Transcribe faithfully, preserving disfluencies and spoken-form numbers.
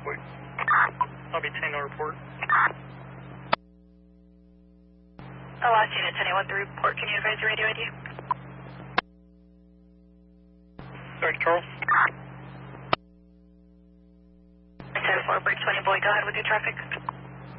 boy. I'll be ten on report. Oh, last unit, ten one three report. Can you advise your radio I D? Sorry, Charles. ten four, bridge twenty, boy, go ahead with your traffic.